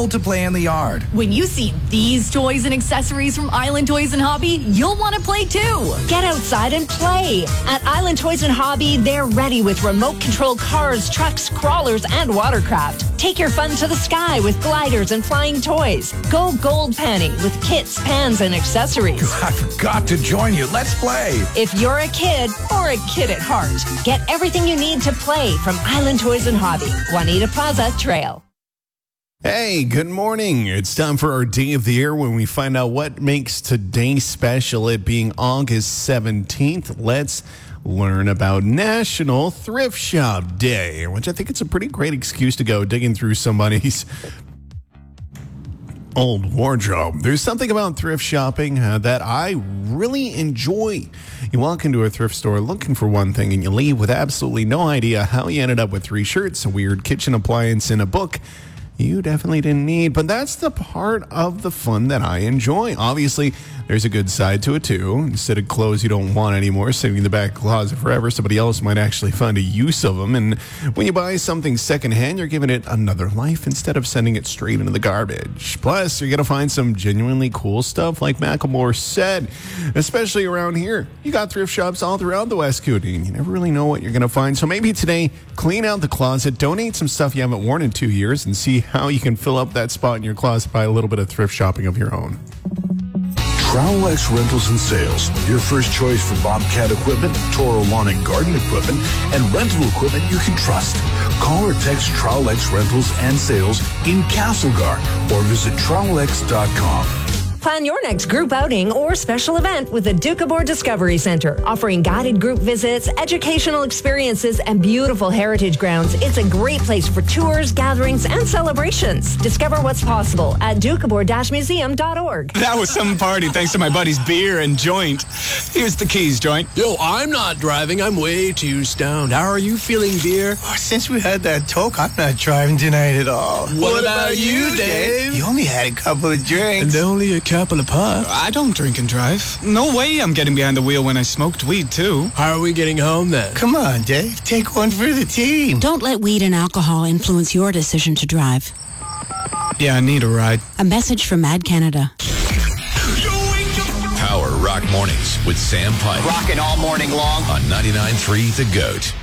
built to play in the yard. When you see these toys and accessories from Island Toys and Hobby, you'll want to play too. Get outside and play. At Island Toys and Hobby, they're ready with remote-controlled cars, trucks, crawlers, and watercraft. Take your fun to the sky with gliders and flying toys. Go gold panning with kits, pans, and accessories. I forgot to join you. Let's play. If you're a kid or a kid at heart, get everything you need to play from Island Toys and Hobby. Juanita Plaza Trail. Hey, good morning. It's time for our Day of the Year when we find out what makes today special, it being August 17th. Let's learn about National Thrift Shop Day, which I think it's a pretty great excuse to go digging through somebody's old wardrobe. There's something about thrift shopping that I really enjoy. You walk into a thrift store looking for one thing and you leave with absolutely no idea how you ended up with 3 shirts, a weird kitchen appliance, and a book you definitely didn't need. But that's the part of the fun that I enjoy. Obviously, there's a good side to it too. Instead of clothes you don't want anymore sitting in the back closet forever, somebody else might actually find a use of them. And when you buy something secondhand, you're giving it another life instead of sending it straight into the garbage. Plus, you're going to find some genuinely cool stuff, like Macklemore said, especially around here. You got thrift shops all throughout the West Kootenay, and you never really know what you're going to find. So maybe today, clean out the closet, donate some stuff you haven't worn in 2 years, and see how you can fill up that spot in your closet by a little bit of thrift shopping of your own. Trowel-X Rentals and Sales, your first choice for Bobcat equipment, Toro lawn and garden equipment, and rental equipment you can trust. Call or text Trowel-X Rentals and Sales in Castlegar or visit trowelx.com. Plan your next group outing or special event with the Doukhobor Discovery Center, offering guided group visits, educational experiences, and beautiful heritage grounds. It's a great place for tours, gatherings, and celebrations. Discover what's possible at doukhobor-museum.org. That was some party thanks to my buddy's beer and joint. Here's the keys, joint. Yo, I'm not driving. I'm way too stoned. How are you feeling, dear? Oh, since we had that talk, I'm not driving tonight at all. What about you, Dave? You only had a couple of drinks. And only a couple of puffs. I don't drink and drive. No way I'm getting behind the wheel when I smoked weed, too. How are we getting home, then? Come on, Dave. Take one for the team. Don't let weed and alcohol influence your decision to drive. Yeah, I need a ride. A message from Mad Canada. Power Rock Mornings with Sam Pike. Rocking all morning long on 99.3 The Goat.